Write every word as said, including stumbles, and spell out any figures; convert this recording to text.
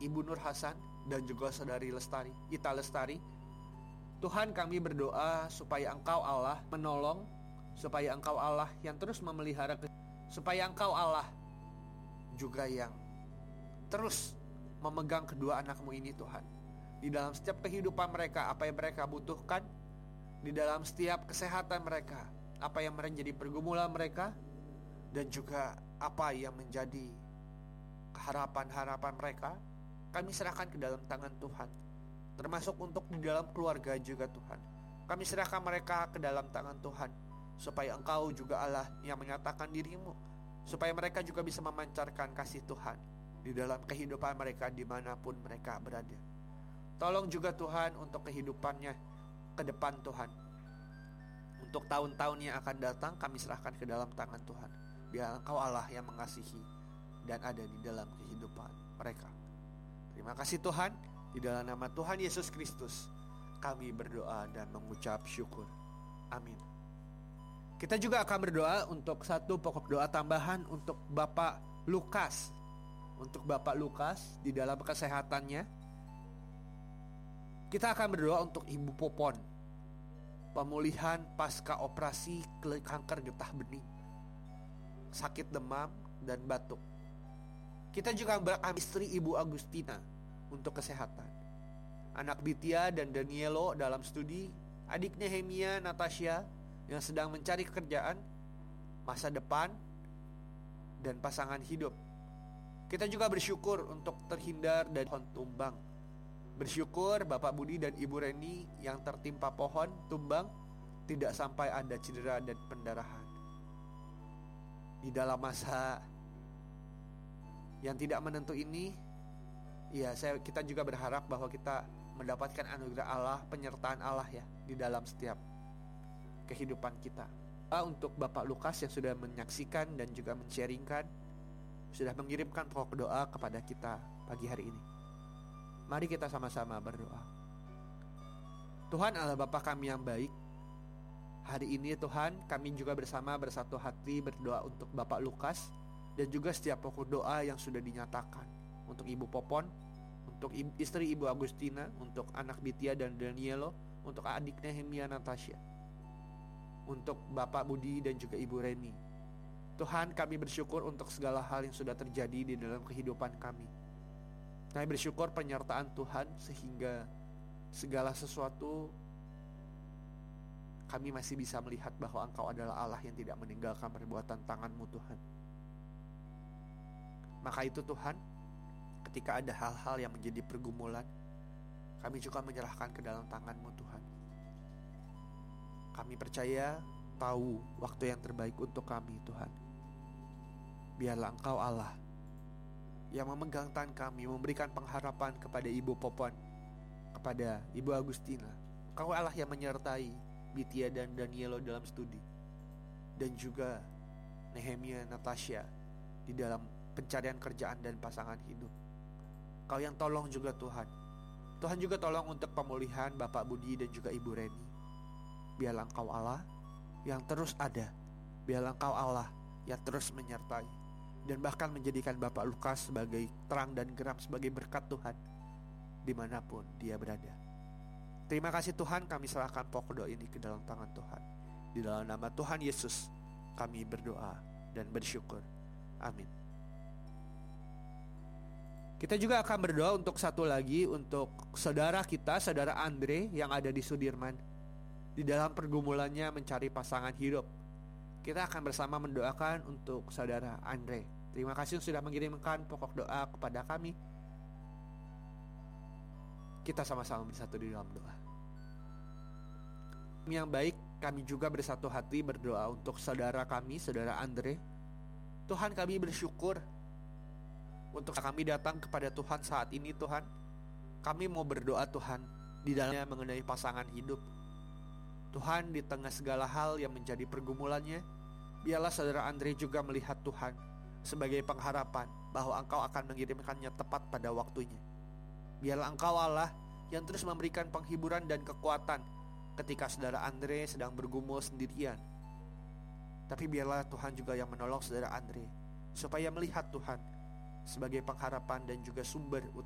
Ibu Nur Hasan dan juga saudari Lestari, Ita Lestari. Tuhan, kami berdoa supaya Engkau Allah menolong, supaya Engkau Allah yang terus memelihara, supaya Engkau Allah juga yang terus memegang kedua anakmu ini Tuhan. Di dalam setiap kehidupan mereka, apa yang mereka butuhkan, di dalam setiap kesehatan mereka, apa yang menjadi pergumulan mereka, dan juga apa yang menjadi harapan-harapan mereka, kami serahkan ke dalam tangan Tuhan. Termasuk untuk di dalam keluarga juga Tuhan. Kami serahkan mereka ke dalam tangan Tuhan, supaya Engkau juga Allah yang menyatakan dirimu, supaya mereka juga bisa memancarkan kasih Tuhan di dalam kehidupan mereka dimanapun mereka berada. Tolong juga Tuhan untuk kehidupannya ke depan Tuhan. Untuk tahun-tahun yang akan datang, kami serahkan ke dalam tangan Tuhan. Biar Engkau Allah yang mengasihi dan ada di dalam kehidupan mereka. Terima kasih Tuhan. Di dalam nama Tuhan Yesus Kristus kami berdoa dan mengucap syukur. Amin. Kita juga akan berdoa untuk satu pokok doa tambahan untuk Bapak Lukas. Untuk Bapak Lukas di dalam kesehatannya. Kita akan berdoa untuk Ibu Popon, pemulihan pasca operasi kanker getah bening, sakit demam dan batuk. Kita juga berdoa istri Ibu Agustina untuk kesehatan, anak Bitia dan Danielo dalam studi, adik Nehemia Natasha yang sedang mencari pekerjaan, masa depan, dan pasangan hidup. Kita juga bersyukur untuk terhindar dari pohon tumbang. Bersyukur Bapak Budi dan Ibu Reni yang tertimpa pohon tumbang tidak sampai ada cedera dan pendarahan. Di dalam masa yang tidak menentu ini, ya, saya kita juga berharap bahwa kita mendapatkan anugerah Allah, penyertaan Allah ya di dalam setiap kehidupan kita. Untuk Bapak Lukas yang sudah menyaksikan dan juga men-sharingkan, sudah mengirimkan pokok doa kepada kita pagi hari ini. Mari kita sama-sama berdoa. Tuhan Allah Bapa kami yang baik, hari ini Tuhan kami juga bersama bersatu hati berdoa untuk Bapak Lukas dan juga setiap pokok doa yang sudah dinyatakan. Untuk Ibu Popon, untuk istri Ibu Agustina, untuk anak Bitia dan Danielo, untuk adik Nehemia Natasha, untuk Bapak Budi dan juga Ibu Reni. Tuhan, kami bersyukur untuk segala hal yang sudah terjadi di dalam kehidupan kami. Kami bersyukur penyertaan Tuhan sehingga segala sesuatu kami masih bisa melihat bahwa Engkau adalah Allah yang tidak meninggalkan perbuatan tangan-Mu Tuhan. Maka itu Tuhan, ketika ada hal-hal yang menjadi pergumulan, kami juga menyerahkan ke dalam tangan-Mu Tuhan. Kami percaya tahu waktu yang terbaik untuk kami Tuhan. Biarlah Engkau Allah yang memegang tangan kami, memberikan pengharapan kepada Ibu Popon, kepada Ibu Agustina. Engkau Allah yang menyertai Bitia dan Danielo dalam studi, dan juga Nehemia Natasha di dalam pencarian kerjaan dan pasangan hidup. Kau yang tolong juga Tuhan. Tuhan juga tolong untuk pemulihan Bapak Budi dan juga Ibu Reni. Biarlah Engkau Allah yang terus ada. Biarlah Engkau Allah yang terus menyertai, dan bahkan menjadikan Bapak Lukas sebagai terang dan geram, sebagai berkat Tuhan dimanapun dia berada. Terima kasih Tuhan, kami serahkan pokok doa ini ke dalam tangan Tuhan. Di dalam nama Tuhan Yesus kami berdoa dan bersyukur. Amin. Kita juga akan berdoa untuk satu lagi, untuk saudara kita, saudara Andre yang ada di Sudirman, di dalam pergumulannya mencari pasangan hidup. Kita akan bersama mendoakan untuk saudara Andre. Terima kasih sudah mengirimkan pokok doa kepada kami. Kita sama-sama bersatu di dalam doa. Yang baik, kami juga bersatu hati berdoa untuk saudara kami, saudara Andre. Tuhan, kami bersyukur untuk kami datang kepada Tuhan saat ini. Tuhan, kami mau berdoa Tuhan di dalamnya mengenai pasangan hidup. Tuhan, di tengah segala hal yang menjadi pergumulannya, biarlah saudara Andre juga melihat Tuhan sebagai pengharapan bahwa Engkau akan mengirimkannya tepat pada waktunya. Biarlah Engkau Allah yang terus memberikan penghiburan dan kekuatan ketika saudara Andre sedang bergumul sendirian. Tapi biarlah Tuhan juga yang menolong saudara Andre supaya melihat Tuhan sebagai pengharapan dan juga sumber